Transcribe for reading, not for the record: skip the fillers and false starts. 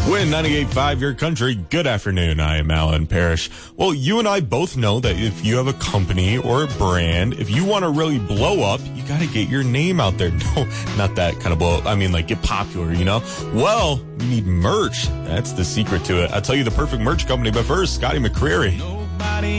Win 98.5 Your Country. Good afternoon. I am Alan Parrish. Well, you and I both know that if you have a company or a brand, if you want to really blow up, you got to get your name out there. No, not that kind of blow up. I mean, like get popular, you know? Well, you need merch. That's the secret to it. I'll tell you the perfect merch company, but first, Scotty McCreery.